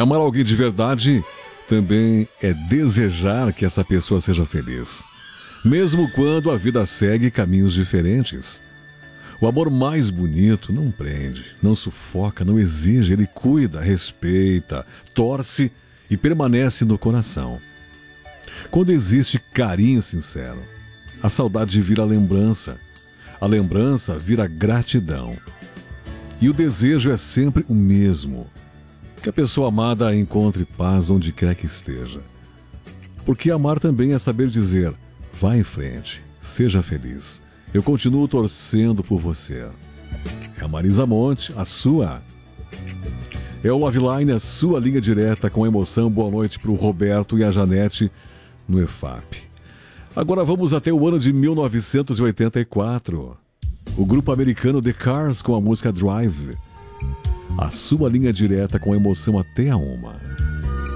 Amar alguém de verdade também é desejar que essa pessoa seja feliz, mesmo quando a vida segue caminhos diferentes. O amor mais bonito não prende, não sufoca, não exige, ele cuida, respeita, torce e permanece no coração. Quando existe carinho sincero, a saudade vira lembrança, a lembrança vira gratidão. E o desejo é sempre o mesmo, que a pessoa amada encontre paz onde quer que esteja. Porque amar também é saber dizer, vá em frente, seja feliz. Eu continuo torcendo por você. É a Marisa Monte, a sua. É o Love Line, a sua linha direta com emoção. Boa noite para o Roberto e a Janete no EFAP. Agora vamos até o ano de 1984. O grupo americano The Cars com a música Drive. A sua linha direta com emoção até a 1.